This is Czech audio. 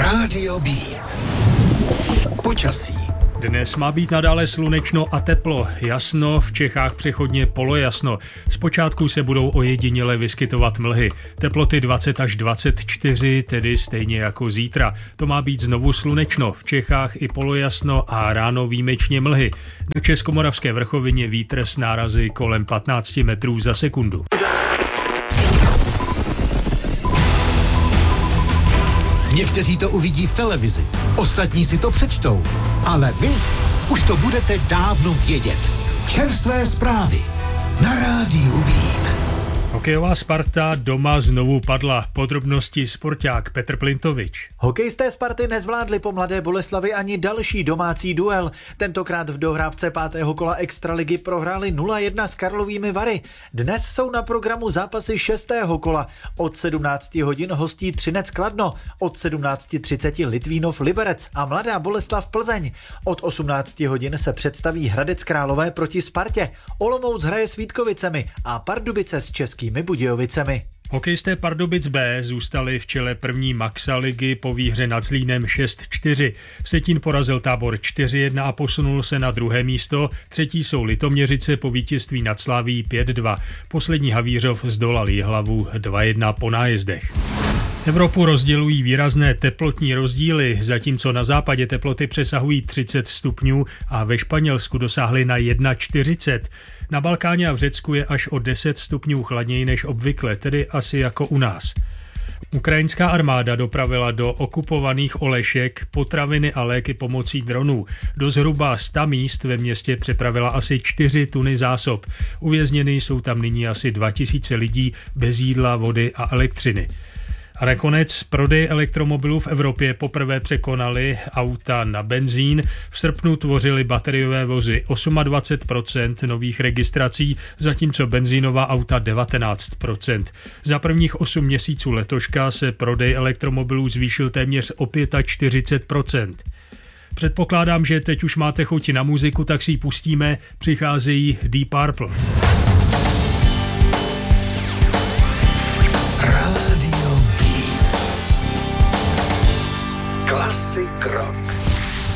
Rádio B. Počasí. Dnes má být nadále slunečno a teplo, jasno, v Čechách přechodně polojasno. Zpočátku se budou ojediněle vyskytovat mlhy. Teploty 20 až 24, tedy stejně jako zítra. To má být znovu slunečno, v Čechách i polojasno a ráno výjimečně mlhy. Na Českomoravské vrchovině vítr s nárazy kolem 15 metrů za sekundu. Někteří to uvidí v televizi, ostatní si to přečtou, ale vy už to budete dávno vědět. Čerstvé zprávy na Rádiu Beat. Hokejová Sparta doma znovu padla. Podrobnosti sporták Petr Plintovič. Hokejisté Sparty nezvládli po Mladé Boleslavi ani další domácí duel. Tentokrát v dohrávce 5. kola extraligy prohráli 0-1 s Karlovými Vary. Dnes jsou na programu zápasy 6. kola. Od 17 hodin hostí Třinec Kladno, od 17:30 Litvínov Liberec a Mladá Boleslav Plzeň. Od 18 hodin se představí Hradec Králové proti Spartě. Olomouc hraje s Vítkovicemi a Pardubice s Českými Budějovicemi. Hokejisté Pardubic B zůstali v čele první Maxa ligy po výhře nad Zlínem 6-4. Vsetín porazil Tábor 4-1 a posunul se na druhé místo. Třetí jsou Litoměřice po vítězství nad Slaví 5-2. Poslední Havířov zdolal Jihlavu 2-1 po nájezdech. Evropu rozdělují výrazné teplotní rozdíly, zatímco na západě teploty přesahují 30 stupňů a ve Španělsku dosáhly na 41. Na Balkáně a v Řecku je až o 10 stupňů chladněji než obvykle, tedy asi jako u nás. Ukrajinská armáda dopravila do okupovaných Olešek potraviny a léky pomocí dronů. Do zhruba 100 míst ve městě přepravila asi 4 tuny zásob. Uvězněny jsou tam nyní asi 2000 lidí bez jídla, vody a elektřiny. A nakonec prodej elektromobilů v Evropě poprvé překonaly auta na benzín. V srpnu tvořily bateriové vozy 28% nových registrací, zatímco benzínová auta 19%. Za prvních 8 měsíců letoška se prodej elektromobilů zvýšil téměř o 45%. Předpokládám, že teď už máte chuť na muziku, tak si ji pustíme. Přicházejí Deep Purple.